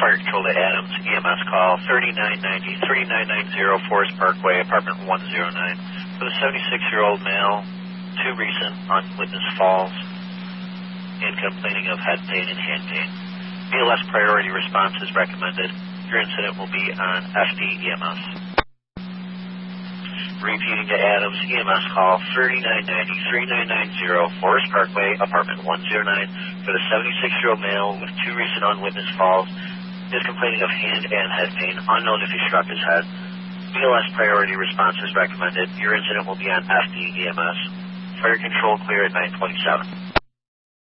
Fire Control to Adams, EMS call 3990-3990 Forest Parkway, apartment 109. For the 76-year-old male, 2 recent unwitnessed falls and complaining of head pain and hand pain. BLS priority response is recommended. Your incident will be on FD-EMS. Repeating to Adams, EMS call 3990-3990 Forest Parkway, apartment 109. For the 76-year-old male with 2 recent unwitnessed falls, is complaining of hand and head pain, unknown if he struck his head. BLS priority response is recommended. Your incident will be on FD-EMS. Fire Control clear at 927.